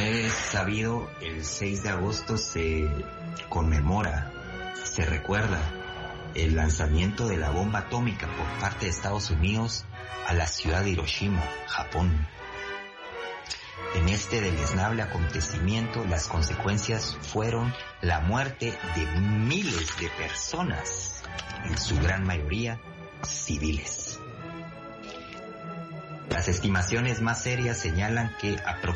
es sabido, el 6 de agosto se conmemora, se recuerda el lanzamiento de la bomba atómica por parte de Estados Unidos a la ciudad de Hiroshima, Japón. En este deleznable acontecimiento, las consecuencias fueron la muerte de miles de personas, en su gran mayoría civiles. Las estimaciones más serias señalan que